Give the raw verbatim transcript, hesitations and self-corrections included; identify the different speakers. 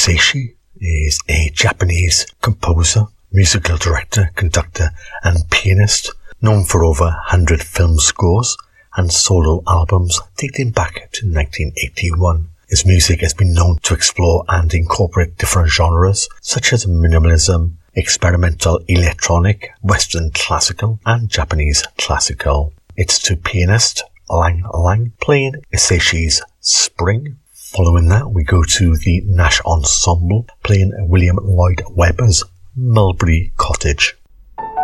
Speaker 1: Hisaishi is a Japanese composer, musical director, conductor and pianist known for over one hundred film scores and solo albums dating back to nineteen eighty-one. His music has been known to explore and incorporate different genres such as minimalism, experimental electronic, Western classical and Japanese classical. It's to pianist Lang Lang playing Hisaishi's Spring. Following that, we go to the Nash Ensemble playing William Lloyd Webber's Mulberry Cottage.